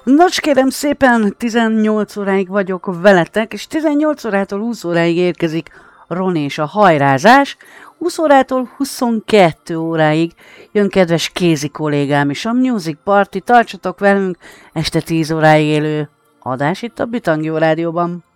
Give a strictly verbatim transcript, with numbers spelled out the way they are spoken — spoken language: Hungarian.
Nos, kérem szépen, tizennyolc óráig vagyok veletek, és tizennyolc órától húsz óráig érkezik Ron és a hajrázás. húsz órától huszonkettő óráig jön kedves Kézi kollégám is a Music Party. Tartsatok velünk, este tíz óráig élő adás itt a Bitangió Rádióban.